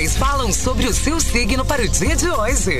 previsões falam sobre o seu signo para o dia de hoje.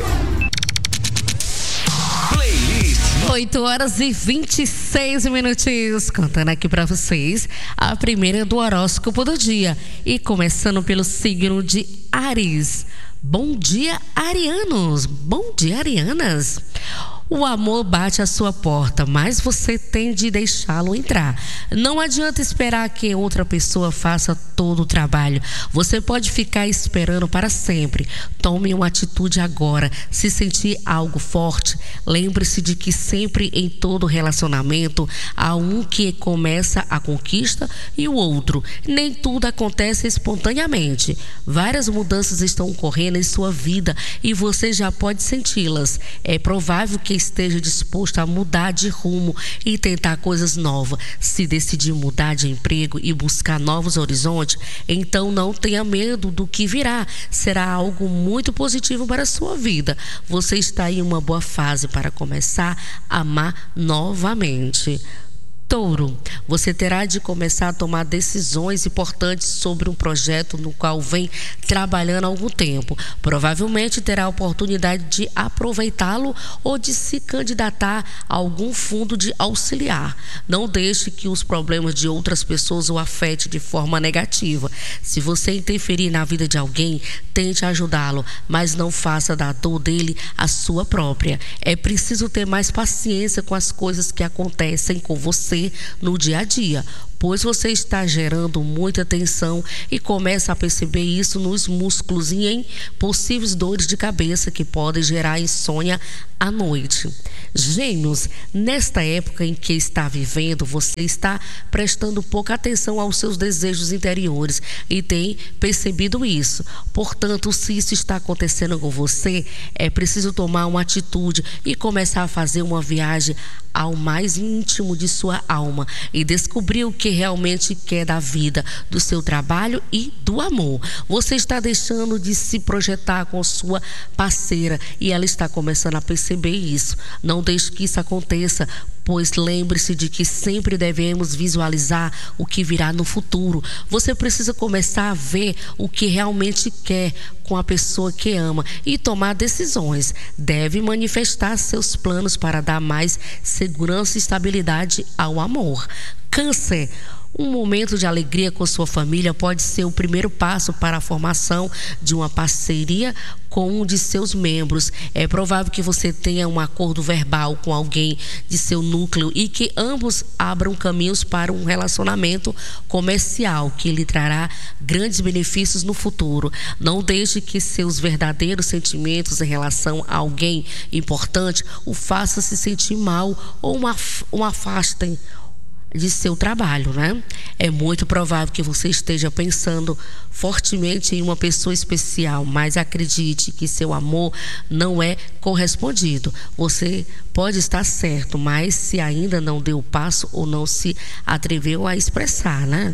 8h26, contando aqui para vocês a primeira do horóscopo do dia. E começando pelo signo de Áries. Bom dia, arianos. Bom dia, arianas. O amor bate à sua porta, mas você tem de deixá-lo entrar. Não adianta esperar que outra pessoa faça todo o trabalho. Você pode ficar esperando para sempre. Tome uma atitude agora. Se sentir algo forte, lembre-se de que sempre em todo relacionamento há um que começa a conquista e o outro. Nem tudo acontece espontaneamente. Várias mudanças estão ocorrendo em sua vida e você já pode senti-las. É provável que esteja disposto a mudar de rumo e tentar coisas novas. Se decidir mudar de emprego e buscar novos horizontes, então não tenha medo do que virá. Será algo muito positivo para a sua vida. Você está em uma boa fase para começar a amar novamente. Touro, você terá de começar a tomar decisões importantes sobre um projeto no qual vem trabalhando há algum tempo. Provavelmente terá a oportunidade de aproveitá-lo ou de se candidatar a algum fundo de auxiliar. Não deixe que os problemas de outras pessoas o afetem de forma negativa. Se você interferir na vida de alguém, tente ajudá-lo, mas não faça da dor dele a sua própria. É preciso ter mais paciência com as coisas que acontecem com você no dia a dia, pois você está gerando muita tensão e começa a perceber isso nos músculos e em possíveis dores de cabeça que podem gerar insônia à noite. Gêmeos, nesta época em que está vivendo, você está prestando pouca atenção aos seus desejos interiores e tem percebido isso. Portanto, se isso está acontecendo com você, é preciso tomar uma atitude e começar a fazer uma viagem ao mais íntimo de sua alma e descobrir o que realmente quer da vida, do seu trabalho e do amor. Você está deixando de se projetar com sua parceira e ela está começando a perceber isso. Não deixe que isso aconteça, pois lembre-se de que sempre devemos visualizar o que virá no futuro. Você precisa começar a ver o que realmente quer com a pessoa que ama e tomar decisões. Deve manifestar seus planos para dar mais segurança e estabilidade ao amor. Câncer. Um momento de alegria com sua família pode ser o primeiro passo para a formação de uma parceria com um de seus membros. É provável que você tenha um acordo verbal com alguém de seu núcleo e que ambos abram caminhos para um relacionamento comercial que lhe trará grandes benefícios no futuro. Não deixe que seus verdadeiros sentimentos em relação a alguém importante o façam se sentir mal ou o afastem de seu trabalho, né? É muito provável que você esteja pensando fortemente em uma pessoa especial, mas acredite que seu amor não é correspondido. Você pode estar certo, mas se ainda não deu o passo ou não se atreveu a expressar, né?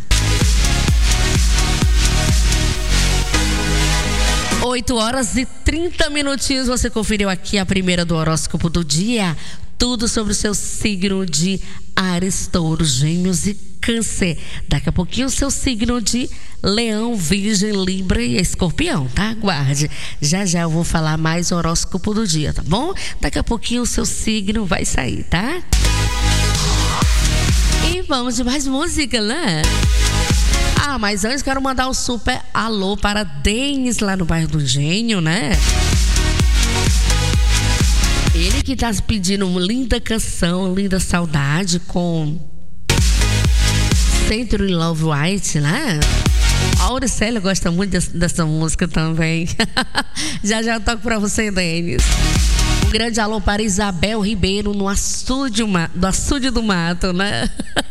8h30, você conferiu aqui a primeira do horóscopo do dia. Tudo sobre o seu signo de Áries, Touro, Gêmeos e Câncer. Daqui a pouquinho o seu signo de Leão, Virgem, Libra e Escorpião, tá? Aguarde. Já eu vou falar mais horóscopo do dia, tá bom? Daqui a pouquinho o seu signo vai sair, tá? E vamos de mais música, né? Mas antes quero mandar um super alô para Denis lá no bairro do Engenho, né? Ele que tá pedindo uma linda canção, linda saudade com Century Love White, né? A Auricélia gosta muito dessa música também. já eu toco pra você, Denis. Um grande alô para Isabel Ribeiro no Açude do Mato, né?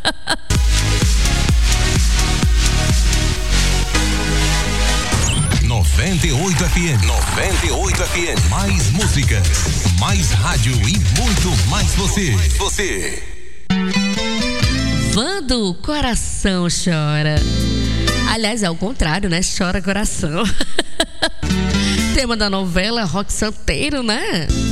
98 FM. 98 FM. Mais músicas, mais rádio e muito mais você. Vando, coração chora. Aliás, é o contrário, né? Chora coração. Tema da novela Roque Santeiro, né?